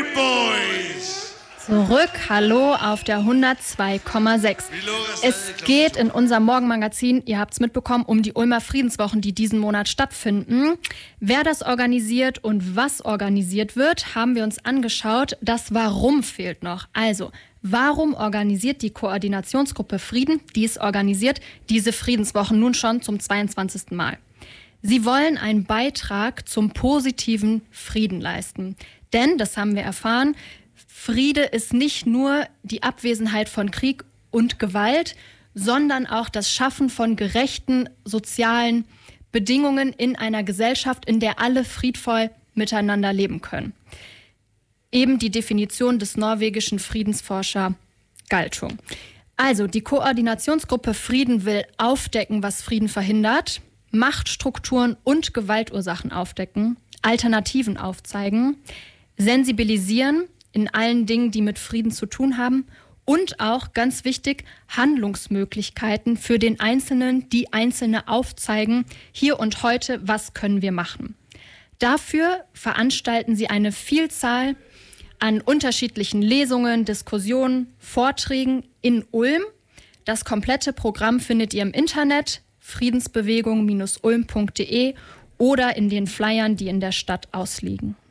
Boys. Zurück, hallo auf der 102,6. Es geht in unserem Morgenmagazin, ihr habt es mitbekommen, um die Ulmer Friedenswochen, die diesen Monat stattfinden. Wer das organisiert und was organisiert wird, haben wir uns angeschaut. Das Warum fehlt noch. Also, warum organisiert die Koordinationsgruppe Frieden, die es organisiert, diese Friedenswochen nun schon zum 22. Mal? Sie wollen einen Beitrag zum positiven Frieden leisten. Denn, das haben wir erfahren, Friede ist nicht nur die Abwesenheit von Krieg und Gewalt, sondern auch das Schaffen von gerechten sozialen Bedingungen in einer Gesellschaft, in der alle friedvoll miteinander leben können. Eben die Definition des norwegischen Friedensforscher Galtung. Also die Koordinationsgruppe Frieden will aufdecken, was Frieden verhindert, Machtstrukturen und Gewaltursachen aufdecken, Alternativen aufzeigen, sensibilisieren in allen Dingen, die mit Frieden zu tun haben und auch, ganz wichtig, Handlungsmöglichkeiten für den Einzelnen, die Einzelne aufzeigen, hier und heute, was können wir machen. Dafür veranstalten sie eine Vielzahl an unterschiedlichen Lesungen, Diskussionen, Vorträgen in Ulm. Das komplette Programm findet ihr im Internet, friedensbewegung-ulm.de oder in den Flyern, die in der Stadt ausliegen.